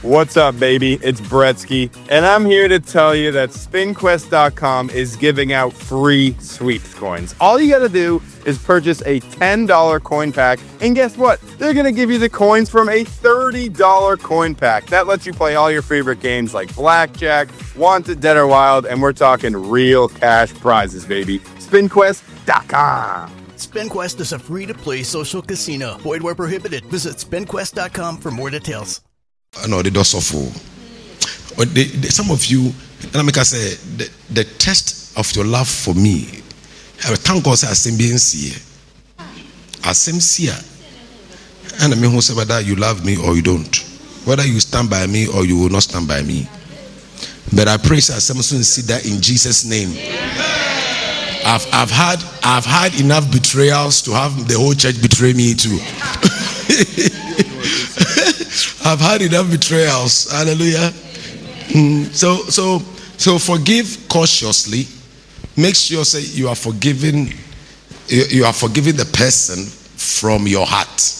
What's up, baby? It's Bretsky, and I'm here to tell you that SpinQuest.com is giving out free sweeps coins. All you gotta do is purchase a $10 coin pack, and guess what? They're gonna give you the coins from a $30 coin pack. That lets you play all your favorite games like Blackjack, Wanted, Dead or Wild, and we're talking real cash prizes, baby. SpinQuest.com. SpinQuest is a free-to-play social casino. Void where prohibited. Visit SpinQuest.com for more details. No, they don't suffer. Some of you, and I make I say, the test of your love for me, I thank God I same being here. I same here. And I mean, who say whether you love me or you don't, whether you stand by me or you will not stand by me. But I pray that some soon see that in Jesus' name. I've had enough betrayals to have the whole church betray me too. I've had enough betrayals. Hallelujah. So forgive cautiously. Make sure say you are forgiving the person from your heart.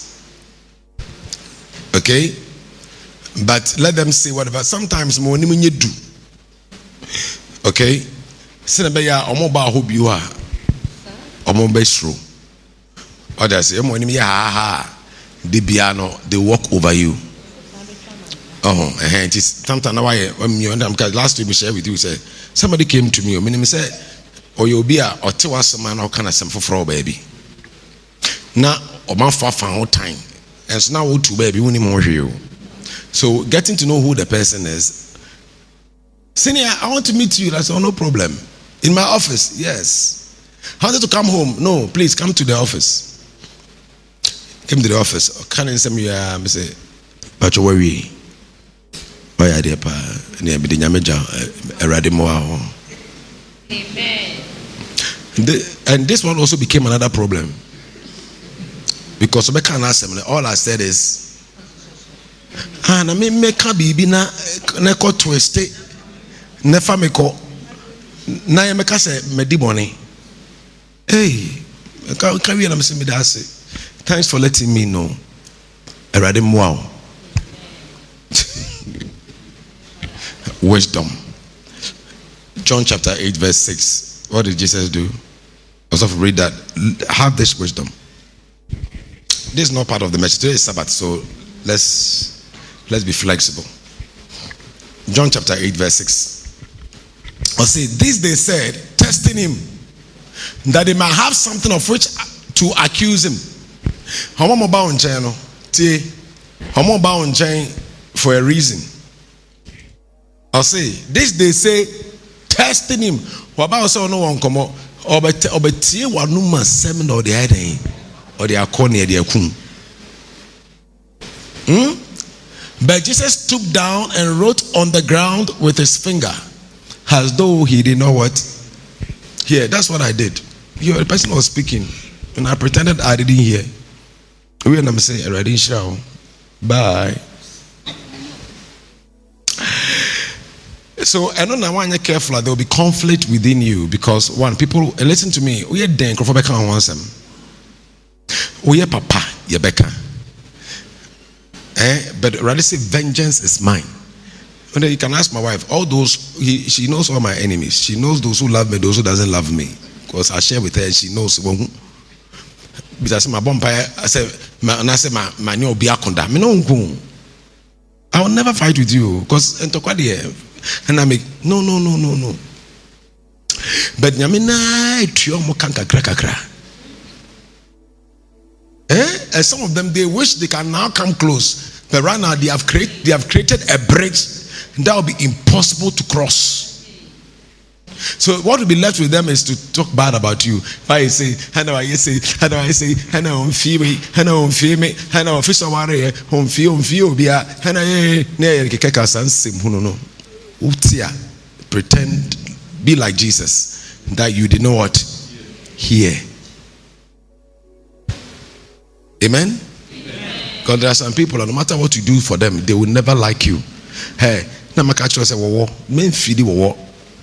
Okay? But let them say whatever. Sometimes more than you do. Okay? Senebeya omoba hope you are. Omoba true. Others say the piano, they walk over you. And sometimes now because last week we shared with you, said somebody came to me, meaning said, or you'll be a or tell us some man or kind of some for baby. Now or man for found time. And so now to baby we need more you. So getting to know who the person is. Senior, I want to meet you. I said, oh, no problem. In my office, yes. How did you come home? No, please come to the office. Came to the office. Can you send me say, but you worry. Oh yeah, dear pa. Near be the nyameja eradimoa. Amen. And this one also became another problem. Because all I said is, na me make bibi na ko twist na famiko na ya make say mediboni. Hey, can we say me that say? Thanks for letting me know. Eradimoa. Wisdom. John chapter 8 verse 6. What did Jesus do? Also read that. Have this wisdom. This is not part of the message. Today is Sabbath, so let's be flexible. John chapter 8 verse 6. Or say, this they said, testing him, that they might have something of which to accuse him. How much about channel? How much about for a reason? I'll say this they say testing him. What about so no one come up or bet one numa seven or the heading or the corner the kum. But Jesus stooped down and wrote on the ground with his finger, as though he didn't know what. Here, that's what I did. You the person was speaking, and I pretended I didn't hear. We and I'm saying, I didn't show. Bye. So I don't know why you're careful. There will be conflict within you because one, people listen to me. We are dang for Becca and once them. We are papa, you Becca. But rather say vengeance is mine. And then you can ask my wife. All those she knows all my enemies. She knows those who love me, those who doesn't love me. Because I share with her. She knows. Because I say my vampire. I say my new biakonda. Me no go. I will never fight with you because and I make no. But nyamina ituomo kanka krakakra. And some of them they wish they can now come close, but right now they have created a bridge that will be impossible to cross. So what will be left with them is to talk bad about you. I say, I know feel me, I know fish aware, home feel be a pretend be like Jesus that you did not what hear. Amen. Because there are some people, no matter what you do for them, they will never like you. Hey, na makacho say wo men fidi wo.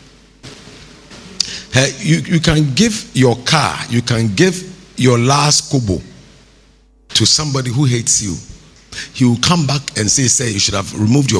Hey, you can give your car, you can give your last kobo to somebody who hates you. He will come back and say you should have removed your